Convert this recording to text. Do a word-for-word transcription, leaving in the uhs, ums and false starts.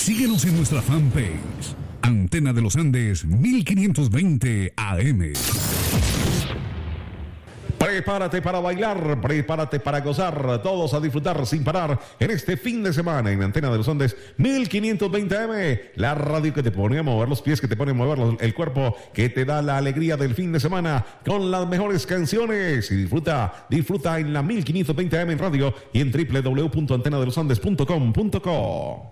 Síguenos en nuestra fanpage, Antena de los Andes mil quinientos veinte A M. Prepárate para bailar, prepárate para gozar, todos a disfrutar sin parar en este fin de semana en Antena de los Andes mil quinientos veinte A M, la radio que te pone a mover los pies, que te pone a mover el cuerpo, que te da la alegría del fin de semana con las mejores canciones. Y disfruta, disfruta en la mil quinientos veinte A M en radio y en doble u doble u doble u punto antena de los andes punto com punto co.